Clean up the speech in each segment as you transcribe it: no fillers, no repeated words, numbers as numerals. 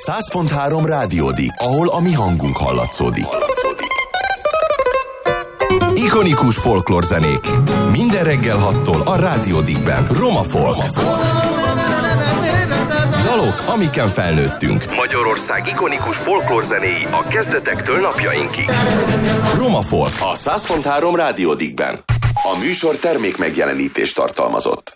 A 100.3 Rádiódik, ahol a mi hangunk hallatszódik. Ikonikus folklórzenék. Minden reggel 6-tól a Rádiódikben. Roma Folk. Dalok, amiken felnőttünk. Magyarország ikonikus folklórzenéi a kezdetektől napjainkig. Roma Folk a 100.3 Rádiódikben. A műsor termék megjelenítést tartalmazott.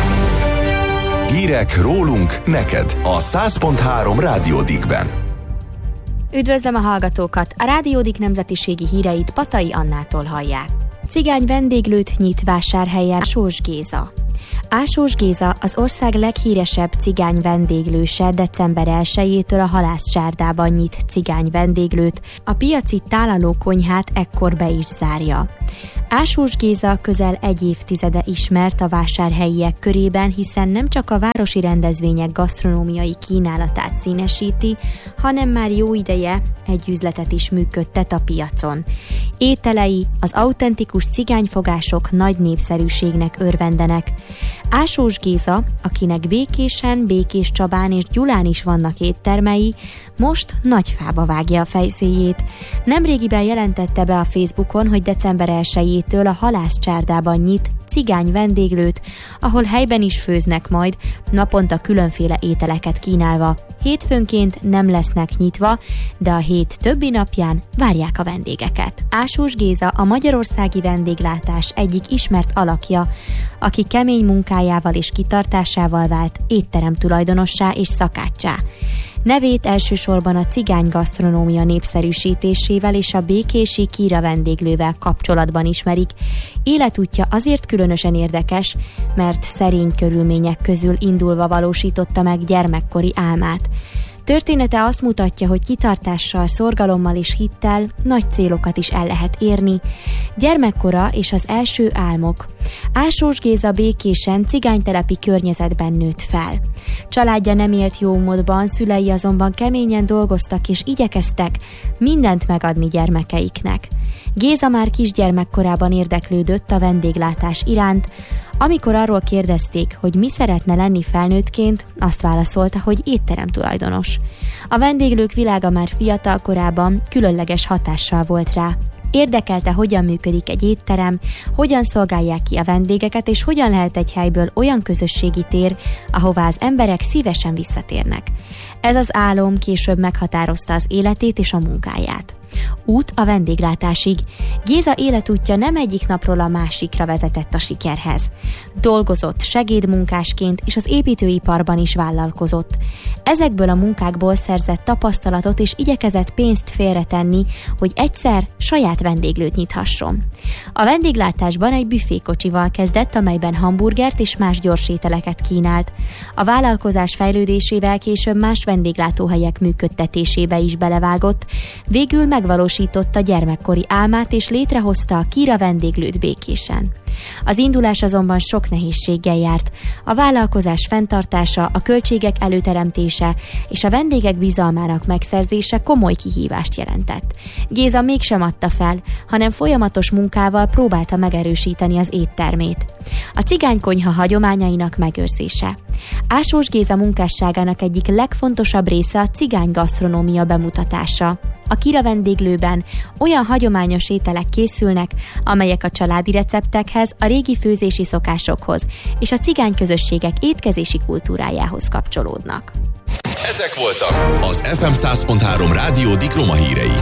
Hírek rólunk, neked a 100.3 Rádiódikben. Üdvözlöm a hallgatókat! A Rádiódik nemzetiségi híreit Patai Annától hallják. Cigány vendéglőt nyit Vásárhelyen Ásós Géza. Ásós Géza az ország leghíresebb cigány vendéglőse, december 1-től a Halászcsárdában nyit cigány vendéglőt, a piaci tálalókonyhát ekkor be is zárja. Ásós Géza közel egy évtizede ismert a vásárhelyiek körében, hiszen nem csak a városi rendezvények gasztronómiai kínálatát színesíti, hanem már jó ideje egy üzletet is működtet a piacon. Ételei, az autentikus cigányfogások nagy népszerűségnek örvendenek. Ásós Géza, akinek Békésen, Békéscsabán és Gyulán is vannak éttermei, most Nagyfába vágja a fejszéjét. Nemrégiben jelentette be a Facebookon, hogy december 1-től a Halászcsárdában nyit cigány vendéglőt, ahol helyben is főznek majd, naponta különféle ételeket kínálva. Hétfőnként nem lesznek nyitva, de a hét többi napján várják a vendégeket. Ásós Géza a magyarországi vendéglátás egyik ismert alakja, aki kemény munkájával és kitartásával vált étterem tulajdonossá és szakáccsá. Nevét elsősorban a cigány gasztronómia népszerűsítésével és a békési Kira vendéglővel kapcsolatban ismerik. Életútja azért különösen érdekes, mert szerény körülmények közül indulva valósította meg gyermekkori álmát. Története azt mutatja, hogy kitartással, szorgalommal és hittel nagy célokat is el lehet érni. Gyermekkora és az első álmok. Ásós Géza Békésen cigánytelepi környezetben nőtt fel. Családja nem élt jó módban, szülei azonban keményen dolgoztak és igyekeztek mindent megadni gyermekeiknek. Géza már kisgyermekkorában érdeklődött a vendéglátás iránt. Amikor arról kérdezték, hogy mi szeretne lenni felnőttként, azt válaszolta, hogy étterem tulajdonos. A vendéglők világa már fiatal korában különleges hatással volt rá. Érdekelte, hogyan működik egy étterem, hogyan szolgálják ki a vendégeket, és hogyan lehet egy helyből olyan közösségi tér, ahová az emberek szívesen visszatérnek. Ez az álom később meghatározta az életét és a munkáját. Út a vendéglátásig. Géza életútja nem egyik napról a másikra vezetett a sikerhez. Dolgozott segédmunkásként, és az építőiparban is vállalkozott. Ezekből a munkákból szerzett tapasztalatot, és igyekezett pénzt félretenni, hogy egyszer saját vendéglőt nyithasson. A vendéglátásban egy büfékocsival kezdett, amelyben hamburgert és más gyorsételeket kínált. A vállalkozás fejlődésével később más vendéglátóhelyek működtetésébe is belevágott, végül megvalósította gyermekkori álmát és létrehozta a Kira vendéglőt Békésen. Az indulás azonban sok nehézséggel járt. A vállalkozás fenntartása, a költségek előteremtése és a vendégek bizalmának megszerzése komoly kihívást jelentett. Géza mégsem adta fel, hanem folyamatos munkával próbálta megerősíteni az éttermét. A cigánykonyha hagyományainak megőrzése. Ásós Géza munkásságának egyik legfontosabb része a cigány gasztronómia bemutatása. A Kira vendéglőben olyan hagyományos ételek készülnek, amelyek a családi receptekhez, a régi főzési szokásokhoz és a cigány közösségek étkezési kultúrájához kapcsolódnak. Ezek voltak az FM 100.3 Rádiódik Roma hírei.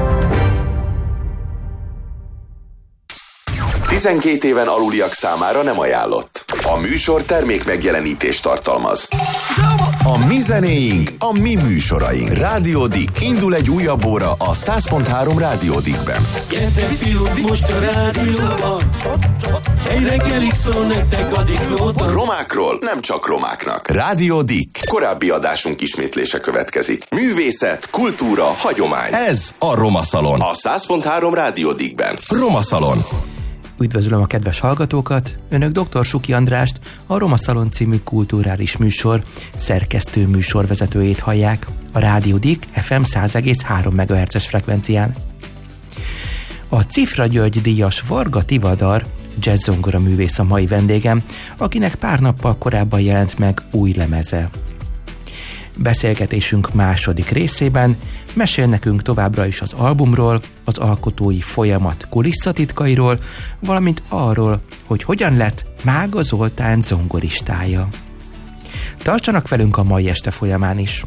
12 éven aluliak számára nem ajánlott. A műsor termék megjelenítést tartalmaz. A mi zenéink, a mi műsoraink. Rádiódik, indul egy újabb óra a 100.3 Rádiódikben. Gyertek fiúk, most a rádióban, egy reggelig szól nektek a diklóban. Romákról nem csak romáknak. Rádiódik, korábbi adásunk ismétlése következik. Művészet, kultúra, hagyomány. Ez a Roma Szalon. A 100.3 Rádiódikben. Roma Szalon. Üdvözlöm a kedves hallgatókat! Önök dr. Suki Andrást, a Roma Szalon című kulturális műsor szerkesztő műsorvezetőjét hallják a Rádiódik FM 100,3 MHz-es frekvencián. A Cifra György díjas Varga Tivadar jazzzongora művész a mai vendégem, akinek pár nappal korábban jelent meg új lemeze. Beszélgetésünk második részében mesél nekünk továbbra is az albumról, az alkotói folyamat kulisszatitkairól, valamint arról, hogy hogyan lett Mága Zoltán zongoristája. Tartsanak velünk a mai este folyamán is!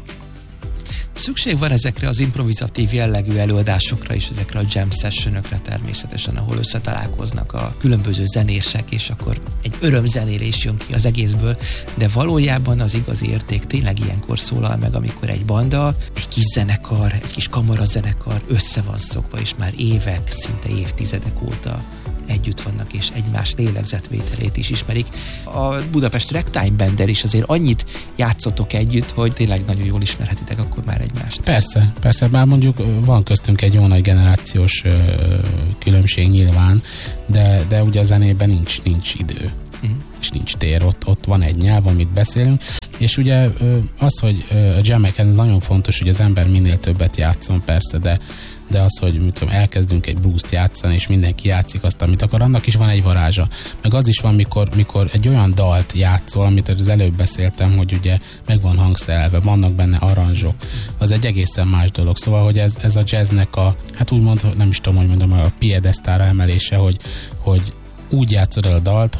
Szükség van ezekre az improvizatív jellegű előadásokra is, ezekre a jam sessionökre természetesen, ahol összetalálkoznak a különböző zenések, és akkor egy örömzenélés jön ki az egészből, de valójában az igazi érték tényleg ilyenkor szólal meg, amikor egy banda, egy kis zenekar, egy kis kamarazenekar össze van szokva, és már évek, szinte évtizedek óta együtt vannak, és egymás lélegzetvételét is ismerik. A Budapest Ragtime Banddel is azért annyit játszotok együtt, hogy tényleg nagyon jól ismerhetitek akkor már egymást. Persze, már mondjuk van köztünk egy jó nagy generációs különbség nyilván, de ugye a zenében nincs idő, és nincs tér, ott van egy nyelv, amit beszélünk, és ugye az, hogy a jameken nagyon fontos, hogy az ember minél többet játszon, persze, de az, hogy elkezdünk egy blues-t játszani, és mindenki játszik azt, amit akar, annak is van egy varázsa. Meg az is van, mikor egy olyan dalt játszol, amit az előbb beszéltem, hogy ugye meg van hangszerelve, vannak benne aranzsok, az egy egészen más dolog. Szóval, hogy ez a jazznek hát úgymond, nem is tudom, hogy mondom, a piedesztára emelése, hogy úgy játszod el a dalt,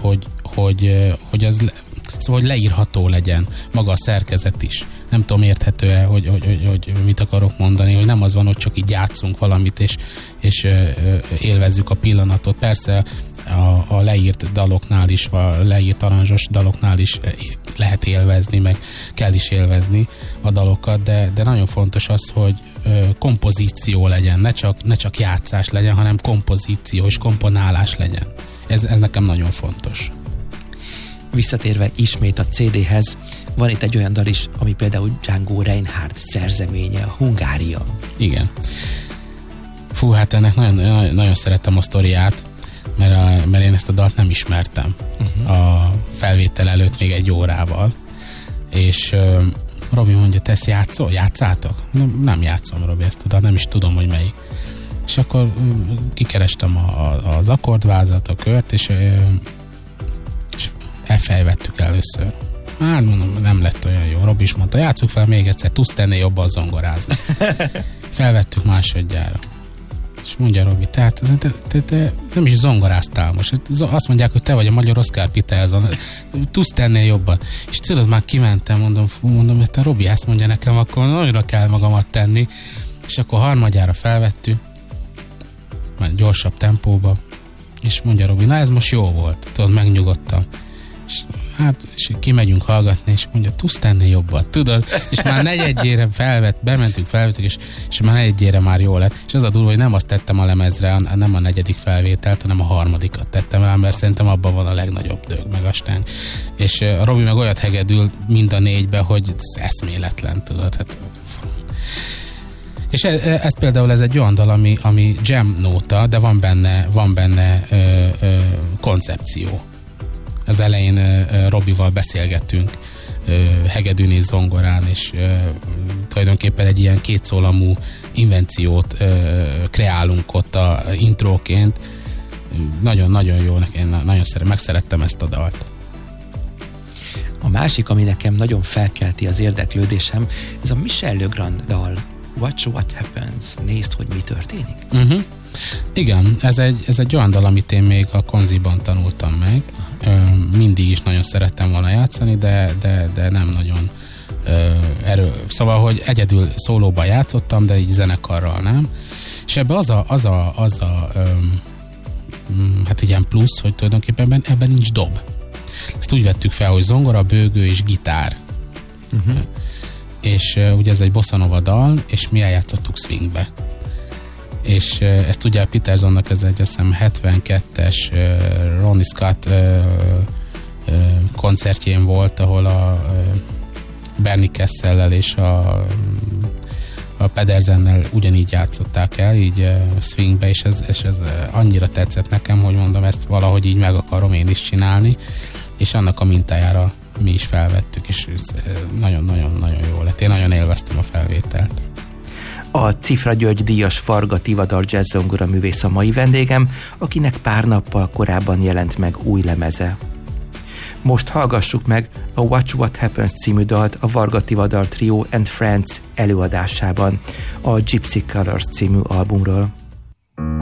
hogy az szóval, hogy leírható legyen maga a szerkezet is. Nem tudom, érthető-e, hogy mit akarok mondani, hogy nem az van, hogy csak így játszunk valamit, és élvezzük a pillanatot. Persze a leírt daloknál is, a leírt aranzsos daloknál is lehet élvezni, meg kell is élvezni a dalokat, de nagyon fontos az, hogy kompozíció legyen, ne csak játszás legyen, hanem kompozíció és komponálás legyen. Ez nekem nagyon fontos. Visszatérve ismét a CD-hez, van itt egy olyan dal is, ami például Django Reinhardt szerzeménye, a Hungária. Igen. Fú, hát ennek nagyon, nagyon szerettem a sztoriát, mert én ezt a dalt nem ismertem a felvétel előtt még egy órával. És Robi mondja, te ezt játszátok? Nem játszom, Robi, ezt a dalt, nem is tudom, hogy melyik. És akkor kikerestem az akkordvázat, a kört, és felvettük először. Hát mondom, nem lett olyan jó. Robi is mondta, játsszuk fel még egyszer, tudsz tenni jobban zongorázni. Felvettük másodjára. És mondja Robi, tehát te nem is zongoráztál most. Azt mondják, hogy te vagy a magyar Oscar Peterson. Tudsz tenni jobban. És tudod, már kimentem, mondom, hogy te Robi ezt mondja nekem, akkor nagyra kell magamat tenni. És akkor harmadjára felvettük, már gyorsabb tempóba, és mondja Robi, na ez most jó volt. Tudod, megnyugodtam. És kimegyünk hallgatni, és mondja, tudsz tenni jobban, tudod? És már negyedjére bementünk, felvettük, és már negyedjére már jó lett. És az a durva, hogy nem azt tettem a lemezre, nem a negyedik felvételt, hanem a harmadikat tettem rá, mert szerintem abban van a legnagyobb dög, meg aztán. És a Robi meg olyat hegedül mind a négybe, hogy ez eszméletlen, tudod? Hát. És ez például egy olyan dal, ami jam nóta, de van benne koncepció. Az elején Robival beszélgettünk hegedűn és zongorán, és tulajdonképpen egy ilyen kétszólamú invenciót kreálunk ott a intróként. Nagyon-nagyon jó, én nagyon megszerettem ezt a dalt. A másik, ami nekem nagyon felkelti az érdeklődésem, ez a Michel Legrand dal, Watch What Happens, nézd, hogy mi történik. Igen, ez egy olyan dal, amit én még a konziban tanultam meg. Mindig is nagyon szerettem volna játszani, de nem nagyon Szóval, hogy egyedül szólóban játszottam, de így zenekarral nem. És ebben hát ilyen plusz, hogy tulajdonképpen ebben nincs dob. Ezt úgy vettük fel, hogy zongora, bőgő és gitár. És ugye ez egy bossa nova dal, és mi eljátszottuk swingbe. És ezt ugye a Petersonnak ez egy, azt hiszem, 72-es Ronnie Scott koncertjén volt, ahol a Bernie Kessellel és a Pedersennel ugyanígy játszották el, így swingbe, és ez annyira tetszett nekem, hogy mondom, ezt valahogy így meg akarom én is csinálni, és annak a mintájára mi is felvettük, és nagyon-nagyon jó lett. Én nagyon élveztem a felvételt. A Cifra György díjas Varga Tivadar jazzzongora művész a mai vendégem, akinek pár nappal korábban jelent meg új lemeze. Most hallgassuk meg a Watch What Happens című dalt a Varga Tivadar Trio and Friends előadásában a Gypsy Colors című albumról.